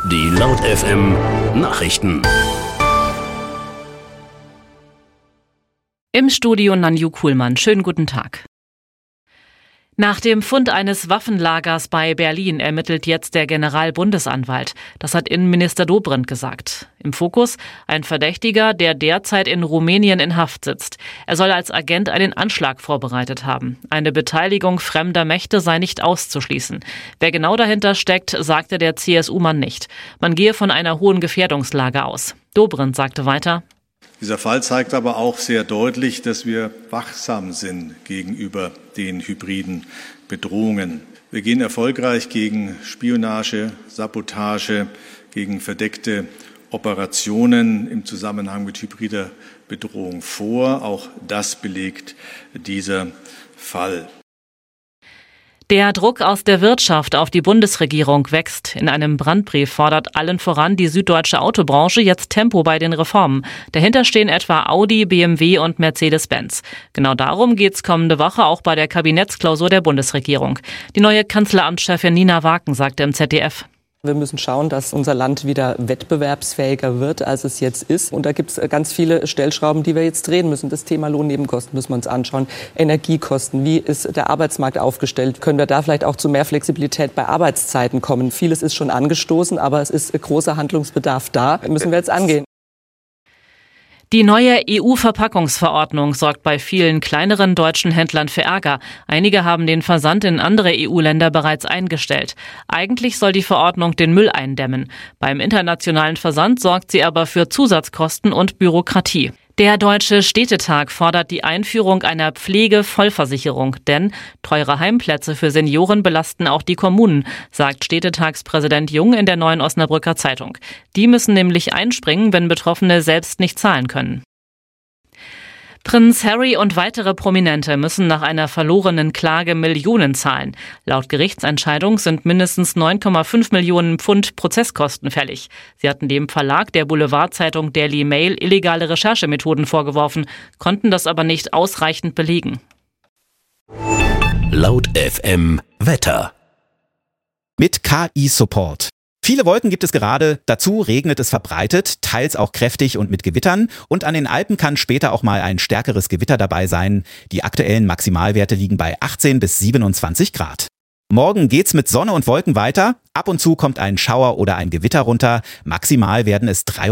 Die Laut FM Nachrichten. Im Studio Nanju Kuhlmann. Schönen guten Tag. Nach dem Fund eines Waffenlagers bei Berlin ermittelt jetzt der Generalbundesanwalt. Das hat Innenminister Dobrindt gesagt. Im Fokus ein Verdächtiger, der derzeit in Rumänien in Haft sitzt. Er soll als Agent einen Anschlag vorbereitet haben. Eine Beteiligung fremder Mächte sei nicht auszuschließen. Wer genau dahinter steckt, sagte der CSU-Mann nicht. Man gehe von einer hohen Gefährdungslage aus. Dobrindt sagte weiter: Dieser Fall zeigt aber auch sehr deutlich, dass wir wachsam sind gegenüber den hybriden Bedrohungen. Wir gehen erfolgreich gegen Spionage, Sabotage, gegen verdeckte Operationen im Zusammenhang mit hybrider Bedrohung vor. Auch das belegt dieser Fall. Der Druck aus der Wirtschaft auf die Bundesregierung wächst. In einem Brandbrief fordert allen voran die süddeutsche Autobranche jetzt Tempo bei den Reformen. Dahinter stehen etwa Audi, BMW und Mercedes-Benz. Genau darum geht's kommende Woche auch bei der Kabinettsklausur der Bundesregierung. Die neue Kanzleramtschefin Nina Waken sagte im ZDF: Wir müssen schauen, dass unser Land wieder wettbewerbsfähiger wird, als es jetzt ist. Und da gibt es ganz viele Stellschrauben, die wir jetzt drehen müssen. Das Thema Lohnnebenkosten müssen wir uns anschauen. Energiekosten, wie ist der Arbeitsmarkt aufgestellt? Können wir da vielleicht auch zu mehr Flexibilität bei Arbeitszeiten kommen? Vieles ist schon angestoßen, aber es ist großer Handlungsbedarf da. Müssen wir jetzt angehen. Die neue EU-Verpackungsverordnung sorgt bei vielen kleineren deutschen Händlern für Ärger. Einige haben den Versand in andere EU-Länder bereits eingestellt. Eigentlich soll die Verordnung den Müll eindämmen. Beim internationalen Versand sorgt sie aber für Zusatzkosten und Bürokratie. Der Deutsche Städtetag fordert die Einführung einer Pflegevollversicherung, denn teure Heimplätze für Senioren belasten auch die Kommunen, sagt Städtetagspräsident Jung in der Neuen Osnabrücker Zeitung. Die müssen nämlich einspringen, wenn Betroffene selbst nicht zahlen können. Prinz Harry und weitere Prominente müssen nach einer verlorenen Klage Millionen zahlen. Laut Gerichtsentscheidung sind mindestens 9,5 Millionen Pfund Prozesskosten fällig. Sie hatten dem Verlag der Boulevardzeitung Daily Mail illegale Recherchemethoden vorgeworfen, konnten das aber nicht ausreichend belegen. Laut FM Wetter. Mit KI-Support. Viele Wolken gibt es gerade, dazu regnet es verbreitet, teils auch kräftig und mit Gewittern, und an den Alpen kann später auch mal ein stärkeres Gewitter dabei sein. Die aktuellen Maximalwerte liegen bei 18 bis 27 Grad. Morgen geht's mit Sonne und Wolken weiter, ab und zu kommt ein Schauer oder ein Gewitter runter, maximal werden es 23